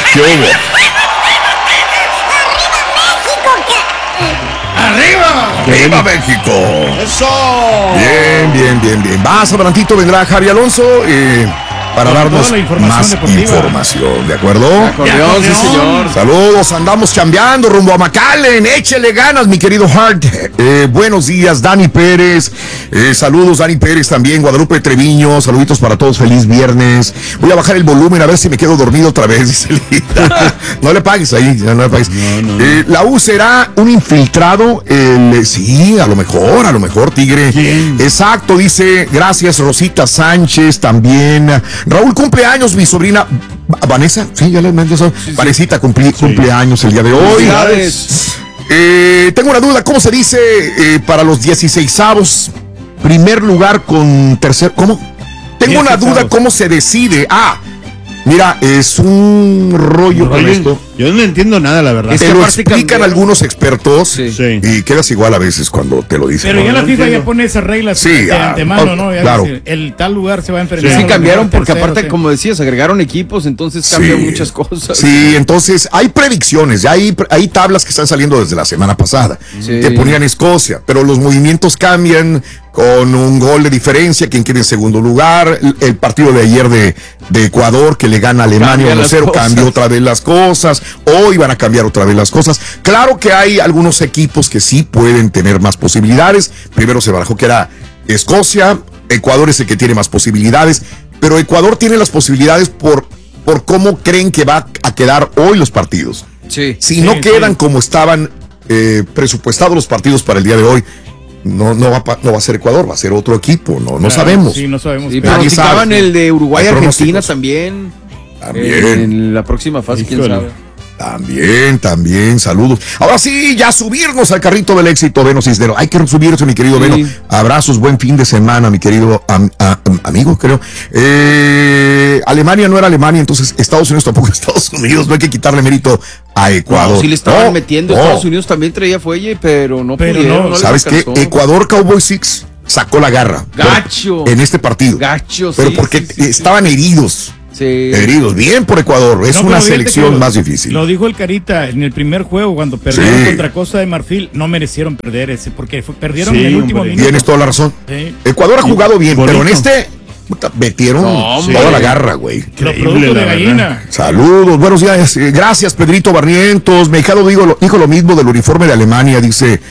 ¿Qué hubo? ¡Arriba! ¡Viva México! ¡Eso! Bien. Más adelantito vendrá Javi Alonso para darnos más información, ¿de acuerdo? Sí, señor. Saludos, andamos chambeando rumbo a McAllen. Échele ganas, mi querido Hart. Buenos días, Dani Pérez. Saludos, Dani Pérez también. Guadalupe Treviño, saluditos para todos. Feliz viernes. Voy a bajar el volumen a ver si me quedo dormido otra vez, dice Lita. No le pagues ahí, no le pagues. No. La U será un infiltrado. Sí, a lo mejor, Tigre. ¿Quién? Exacto, dice. Gracias, Rosita Sánchez también. Raúl, cumpleaños, mi sobrina Vanessa. Sí, ya le mandé eso. Vanesita cumpleaños el día de hoy. Tengo una duda, ¿cómo se dice para los 16avos? Primer lugar con tercer. ¿Cómo? Tengo una duda, ¿cómo se decide? Mira, es un rollo con esto. Yo no entiendo nada, la verdad. Te lo explican algunos expertos y quedas igual a veces cuando te lo dicen. Pero ya la FIFA ya pone esas reglas de antemano, ¿no? Ya claro. dice, el tal lugar se va a enfrentar. Sí, cambiaron porque aparte, como decías, agregaron equipos, entonces cambian muchas cosas. Sí, entonces hay predicciones, ya hay tablas que están saliendo desde la semana pasada. Que ponían Escocia, pero los movimientos cambian con un gol de diferencia, quien queda en segundo lugar. El partido de ayer de Ecuador, que le gana a Alemania 1-0, cambió otra vez las cosas. Hoy van a cambiar otra vez las cosas. Claro que hay algunos equipos que sí pueden tener más posibilidades. Primero se barajó que era Escocia, Ecuador es el que tiene más posibilidades, pero Ecuador tiene las posibilidades por cómo creen que va a quedar hoy los partidos. Si no quedan como estaban presupuestados los partidos para el día de hoy, no va a ser Ecuador, va a ser otro equipo, no sabemos. Sí, no sabemos. Sí, pero estaban el de Uruguay, Argentina también. También. En la próxima fase, quién sabe. También, saludos. Ahora sí, ya subirnos al carrito del éxito, Beno Cisnero. Hay que subirse, mi querido Beno. Abrazos, buen fin de semana, mi querido amigo, creo. Alemania no era Alemania, entonces Estados Unidos tampoco es Estados Unidos. No hay que quitarle mérito a Ecuador. No, sí le estaban metiendo. Estados Unidos también traía fuelle, pero no pudieron. ¿Sabes qué? Ecuador Cowboy Six sacó la garra. Gacho. En este partido. Gacho, pero porque estaban heridos. Heridos, bien por Ecuador, es una selección más difícil. Lo dijo el Carita en el primer juego cuando perdieron contra Costa de Marfil, no merecieron perder porque perdieron en el último minuto. Tienes toda la razón. Ecuador ha jugado bien, pero en este metieron toda la garra, güey. Los productos de gallina. Saludos, buenos días, gracias Pedrito Barrientos. Mexicano dijo lo mismo del uniforme de Alemania, dice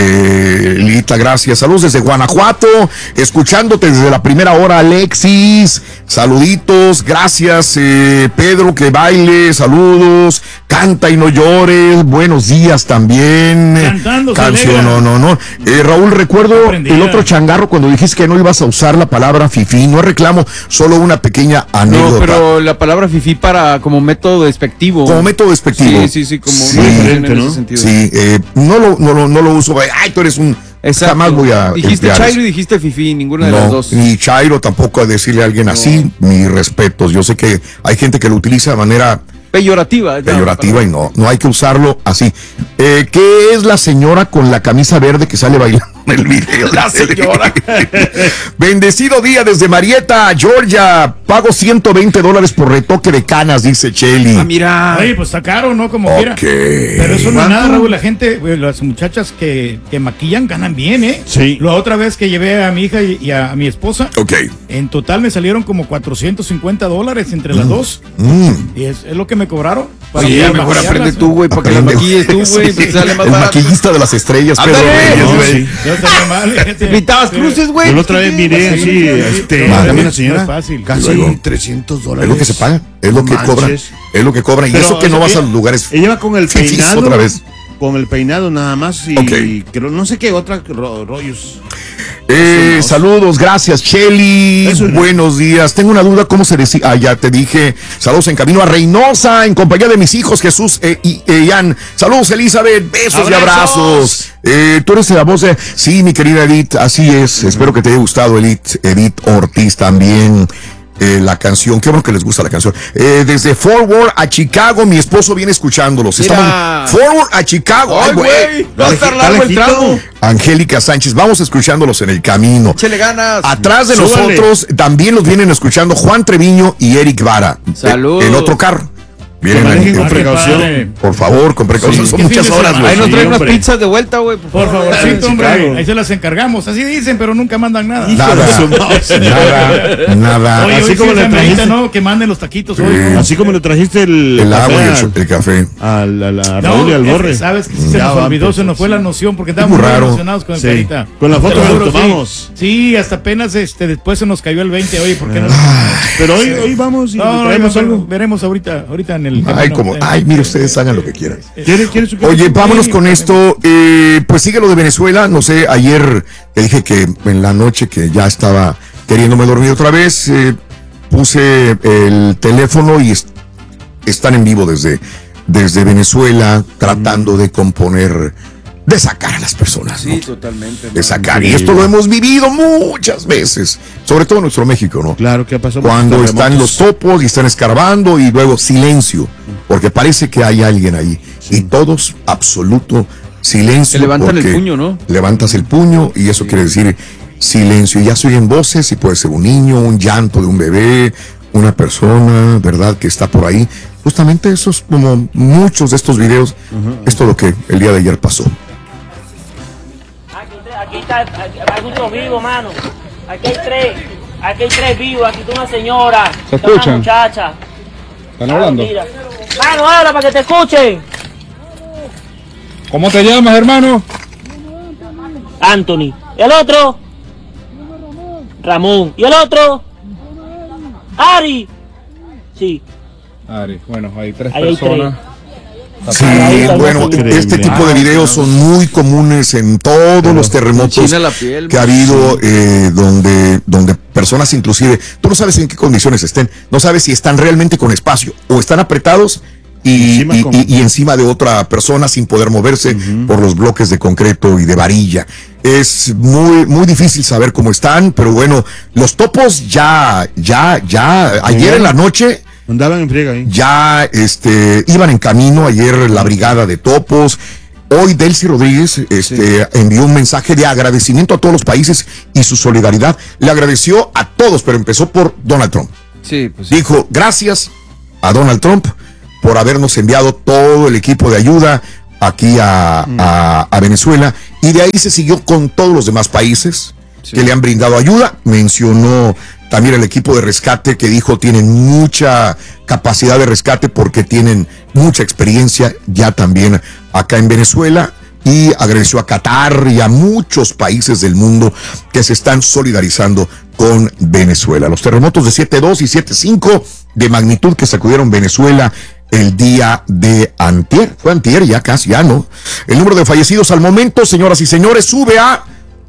Lita, gracias. Saludos desde Guanajuato, escuchándote desde la primera hora, Alexis. Saluditos, gracias, Pedro, que baile, saludos. Canta y no llores, buenos días también. Cantando, canción, no. Raúl, recuerdo el otro changarro cuando dijiste que no ibas a usar la palabra fifí. No reclamo, solo una pequeña anécdota. No, pero la palabra fifí como método despectivo. Como método despectivo. Sí, como diferente, ¿no? En ese sentido. Sí, no lo uso. Ay, tú eres un... Exacto. Jamás voy a dijiste Chairo y dijiste fifí, ninguna de las dos. Ni Chairo tampoco a decirle a alguien así. Mis respetos. Yo sé que hay gente que lo utiliza de manera peyorativa y no hay que usarlo así. ¿Qué es la señora con la camisa verde que sale bailando en el video? La señora. Bendecido día desde Marietta, Georgia. Pago $120 por retoque de canas, dice Cheli. Mira. Oye, pues está caro, ¿no? Como quiera. Pero eso no es nada, Raúl. La gente, las muchachas que maquillan ganan bien, ¿eh? Sí. La otra vez que llevé a mi hija y a mi esposa, en total me salieron como $450 entre las dos. Y es lo que me cobraron. Oye, mejor aprende tú, güey, para que la maquilles tú, güey. Sale más el barato. Maquillista de las estrellas, Pedro Reyes, güey. No está mal. Pintabas cruces, güey. La otra vez miré así, también la señora, fácil. casi $300. Es lo que se paga, es lo que cobran. Es lo que cobran. Y eso que no vas a los lugares. Ella va con el peinado. Otra vez. Con el peinado nada más y creo, no sé qué otra rollos. Saludos, gracias, Cheli. Buenos días. Tengo una duda, ¿cómo se decía? Ya te dije. Saludos en camino a Reynosa, en compañía de mis hijos, Jesús y Ian. Saludos, Elizabeth. Besos y abrazos. Tú eres la voz de... Sí, mi querida Edith, así es. Espero que te haya gustado, Edith Ortiz también. La canción, qué bueno que les gusta la canción. Desde Fort Worth a Chicago, mi esposo viene escuchándolos. Estamos Fort Worth a Chicago. Ay, güey, va a estar largo el tramo. Angélica Sánchez, vamos escuchándolos en el camino. Échale ganas. Atrás de nosotros también los vienen escuchando Juan Treviño y Eric Vara. Saludos. En otro carro. Vienen manejen con a precaución. Por favor, con precaución. Sí, son muchas horas, güey. Ahí nos traen unas hombre. pizzas de vuelta, güey. Por favorcito, hombre. Ahí se las encargamos. Así dicen, pero nunca mandan nada. Nada. Oye, Así hoy como sí le se amerita, trajiste, ¿no? Que manden los taquitos hoy. así como le trajiste el agua y el café. a No, Raúl y al Borre. sabes que sí se Ya nos va, olvidó, pues, se nos fue sí. la noción porque estábamos Muy muy raro. emocionados con el Sí. Carita. Con la foto Te que juro, nos tomamos. Sí, hasta apenas después se nos cayó el 20. Oye, ¿por qué no? Pero hoy vamos y No, traemos no, algo. veremos ahorita en el. Mire, ustedes hagan lo que quieran. ¿Quiere su Oye, vámonos Sí, con esto. Pues sigue lo de Venezuela. No sé, ayer te dije que en la noche que ya estaba queriéndome dormir otra vez, puse el teléfono y están en vivo desde Venezuela tratando de componer, de sacar a las personas, ¿no? Sí, totalmente. De sacar. Y esto lo hemos vivido muchas veces, sobre todo en nuestro México, ¿no? Claro, ¿qué pasó? Cuando están los topos y están escarbando y luego silencio, porque parece que hay alguien ahí. Y todos, absoluto silencio. Que levantan el porque puño, ¿no? Levantas el puño y eso quiere decir silencio. Y ya se oyen voces y puede ser un niño, un llanto de un bebé, una persona, ¿verdad? Que está por ahí. Justamente eso es como muchos de estos videos. Esto es lo que el día de ayer pasó. Aquí hay muchos vivos, mano. Aquí hay tres vivos. Aquí está una señora. ¿Se está una escuchan? muchacha. ¿Están hablando? Mira. Mano, habla para que te escuchen. ¿Cómo te llamas, hermano? Anthony. ¿Y el otro? Ramón. ¿Y el otro? Ari. Sí. Ari, bueno, hay tres Ahí hay personas. Sí, Ahí bueno, increíble. este tipo de videos son muy comunes en todos los terremotos enchina la piel, que ha habido, donde personas inclusive, tú no sabes en qué condiciones estén, no sabes si están realmente con espacio o están apretados y encima de otra persona sin poder moverse por los bloques de concreto y de varilla. Es muy difícil saber cómo están, pero bueno, los topos ya ayer en la noche Andaban en friega ahí. ya iban en camino ayer la brigada de topos. Hoy Delcy Rodríguez envió un mensaje de agradecimiento a todos los países y su solidaridad. Le agradeció a todos, pero empezó por Donald Trump. Sí, pues sí. Dijo gracias a Donald Trump por habernos enviado todo el equipo de ayuda aquí a Venezuela, y de ahí se siguió con todos los demás países que le han brindado ayuda. Mencionó también el equipo de rescate, que dijo tienen mucha capacidad de rescate porque tienen mucha experiencia ya también acá en Venezuela, y agradeció a Qatar y a muchos países del mundo que se están solidarizando con Venezuela. Los terremotos de 7.2 y 7.5 de magnitud que sacudieron Venezuela el día de antier, fue antier, ya casi, ya no. El número de fallecidos al momento, señoras y señores, sube a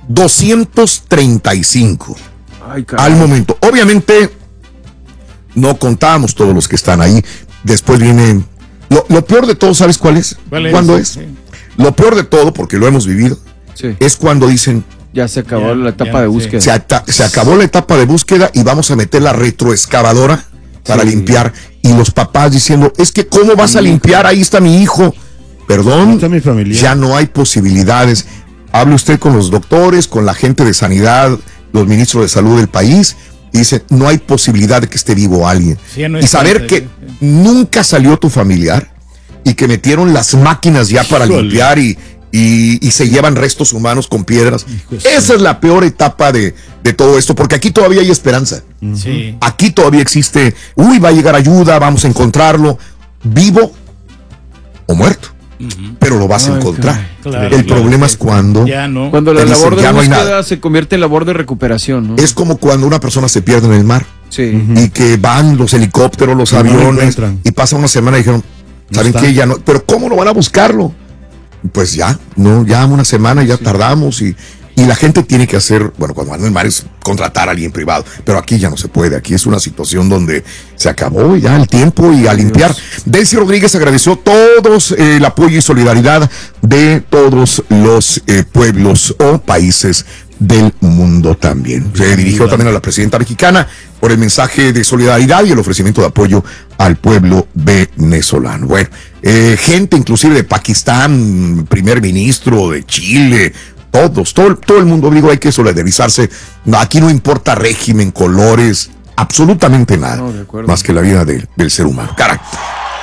235. Ay, caray. Al momento. Obviamente, no contábamos todos los que están ahí. Después viene. Lo peor de todo, ¿sabes cuál es? ¿Cuándo es? Sí. Lo peor de todo, porque lo hemos vivido, Sí. es cuando dicen: Ya se acabó Ya, la etapa ya, de sí. búsqueda. se acabó la etapa de búsqueda y vamos a meter la retroexcavadora para Sí. limpiar. Y los papás diciendo: es que ¿cómo vas a limpiar? Ahí está mi hijo. Perdón, Ahí está mi familiar. ya no hay posibilidades. Hable usted con los doctores, con la gente de sanidad, los ministros de salud del país, y dice: no hay posibilidad de que esté vivo alguien. Sí, no y es saber fuerte, que sí. nunca salió tu familiar y que metieron las máquinas ya para Híjole. limpiar y se llevan restos humanos con piedras. Esa es la peor etapa de todo esto, porque aquí todavía hay esperanza. Sí. Aquí todavía existe: va a llegar ayuda, vamos a encontrarlo, vivo o muerto. Pero lo vas a encontrar. Claro, El claro, problema sí. es cuando Ya no. Cuando la te dicen, labor de ya no hay búsqueda nada. se convierte en labor de recuperación, ¿no? Es como cuando una persona se pierde en el mar Sí. y que van los helicópteros, los Y no lo aviones, encuentran. y pasa una semana y dijeron: ¿saben está. qué? Ya no. Pero ¿cómo no van a buscarlo? Pues ya una semana ya tardamos, y la gente tiene que hacer, bueno, cuando van en el mar es contratar a alguien privado, pero aquí ya no se puede. Aquí es una situación donde se acabó ya el tiempo y a limpiar. Delcy Rodríguez agradeció todos el apoyo y solidaridad de todos los pueblos o países del mundo también. Se dirigió también a la presidenta mexicana por el mensaje de solidaridad y el ofrecimiento de apoyo al pueblo venezolano. Bueno, gente inclusive de Pakistán, primer ministro de Chile, todo el mundo, digo, hay que solidarizarse. Aquí no importa régimen, colores, absolutamente nada, No, de acuerdo. más que la vida del ser humano. Caray.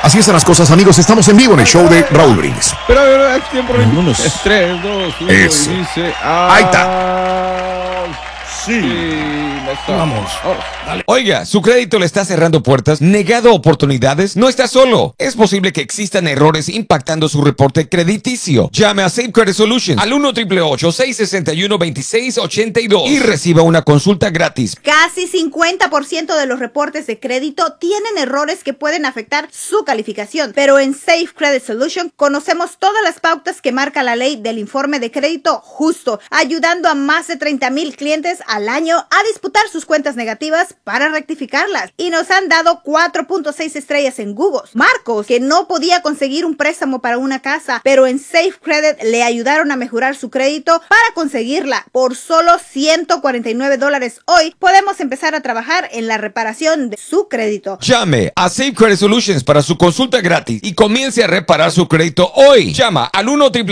Así están las cosas, amigos. Estamos en vivo en el show de Raúl Brindis. Pero tiempo. 3, 2, 1 y dice... Ahí está. Sí. Vamos. Dale. Oiga, ¿su crédito le está cerrando puertas, negado oportunidades? No está solo. Es posible que existan errores impactando su reporte crediticio. Llame a Safe Credit Solutions al 1-888-661-2682 y reciba una consulta gratis. Casi 50% de los reportes de crédito tienen errores que pueden afectar su calificación, pero en Safe Credit Solutions conocemos todas las pautas que marca la ley del informe de crédito justo, ayudando a más de 30,000 clientes al año a disputar sus cuentas negativas para rectificarlas, y nos han dado 4.6 estrellas en Google. Marcos, que no podía conseguir un préstamo para una casa, pero en Safe Credit le ayudaron a mejorar su crédito para conseguirla. Por solo $149 hoy podemos empezar a trabajar en la reparación de su crédito. Llame a Safe Credit Solutions para su consulta gratis y comience a reparar su crédito hoy. Llama al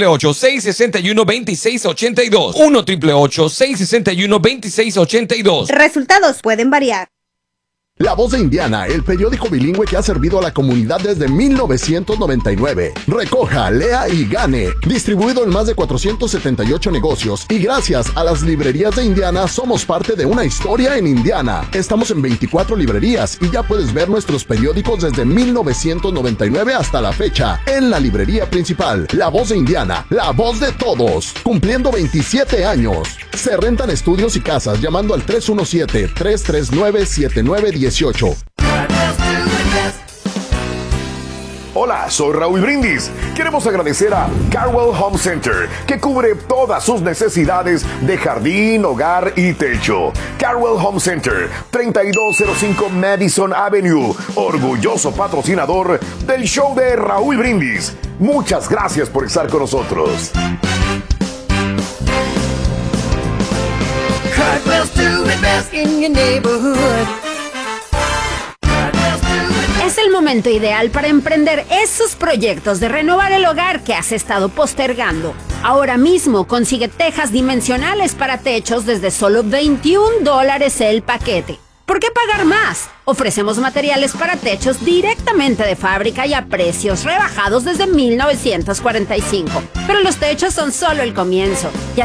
1-888-661-2682. 1-888-661-2682. Resultados pueden variar. La Voz de Indiana, el periódico bilingüe que ha servido a la comunidad desde 1999. Recoja, lea y gane. Distribuido en más de 478 negocios. Y gracias a las librerías de Indiana, somos parte de una historia en Indiana. Estamos en 24 librerías y ya puedes ver nuestros periódicos desde 1999 hasta la fecha. En la librería principal, La Voz de Indiana, la voz de todos. Cumpliendo 27 años. Se rentan estudios y casas llamando al 317-339-7918. Hola, soy Raúl Brindis. Queremos agradecer a Carwell Home Center, que cubre todas sus necesidades de jardín, hogar y techo. Carwell Home Center, 3205 Madison Avenue, orgulloso patrocinador del show de Raúl Brindis. Muchas gracias por estar con nosotros. Cartwell's doing best in your neighborhood. Es el momento ideal para emprender esos proyectos de renovar el hogar que has estado postergando. Ahora mismo consigue tejas dimensionales para techos desde solo $21 el paquete. ¿Por qué pagar más? Ofrecemos materiales para techos directamente de fábrica y a precios rebajados desde 1945. Pero los techos son solo el comienzo.